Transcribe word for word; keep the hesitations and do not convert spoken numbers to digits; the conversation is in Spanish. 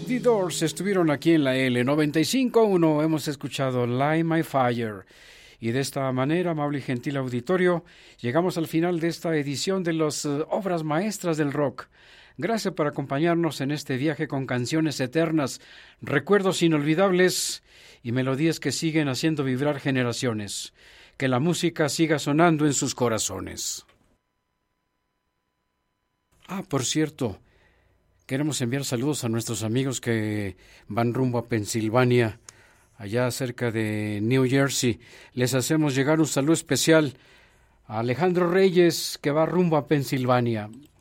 The Doors estuvieron aquí en la L noventa y cinco punto uno. Hemos escuchado Light My Fire. Y de esta manera, amable y gentil auditorio, llegamos al final de esta edición de las uh, obras maestras del rock. Gracias por acompañarnos en este viaje con canciones eternas, recuerdos inolvidables y melodías que siguen haciendo vibrar generaciones. Que la música siga sonando en sus corazones. Ah, por cierto, queremos enviar saludos a nuestros amigos que van rumbo a Pensilvania, allá cerca de New Jersey. Les hacemos llegar un saludo especial a Alejandro Reyes, que va rumbo a Pensilvania.